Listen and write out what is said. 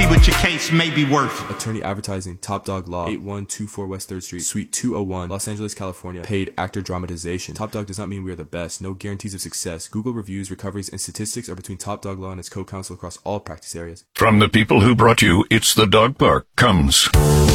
see what your case may be worth. Attorney Advertising, Top Dog Law, 8124 West 3rd Street, Suite 201, Los Angeles, California. Paid actor dramatization. Top Dog does not mean we are the best. No guarantees of success. Google reviews, recoveries, and statistics are between Top Dog Law and its co-counsel across all practice areas. From the people who brought you It's the Dog Park comes